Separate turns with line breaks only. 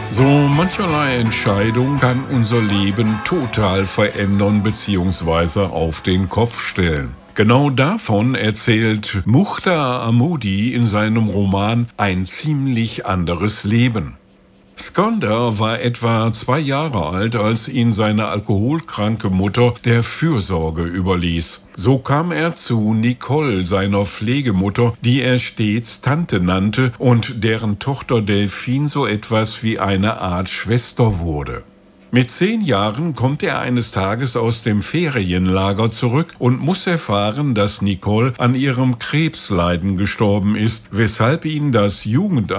So mancherlei Entscheidung kann unser Leben total verändern bzw. auf den Kopf stellen. Genau davon erzählt Mukhtar Ahmudi in seinem Roman Ein ziemlich anderes Leben. Skandar war etwa 2 Jahre alt, als ihn seine alkoholkranke Mutter der Fürsorge überließ. So kam er zu Nicole, seiner Pflegemutter, die er stets Tante nannte und deren Tochter Delphine so etwas wie eine Art Schwester wurde. Mit 10 Jahren kommt er eines Tages aus dem Ferienlager zurück und muss erfahren, dass Nicole an ihrem Krebsleiden gestorben ist, weshalb ihn das Jugendamt